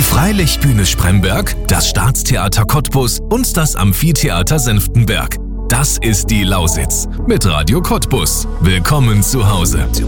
Freilichtbühne Spremberg, das Staatstheater Cottbus und das Amphitheater Senftenberg. Das ist die Lausitz mit Radio Cottbus. Willkommen zu Hause.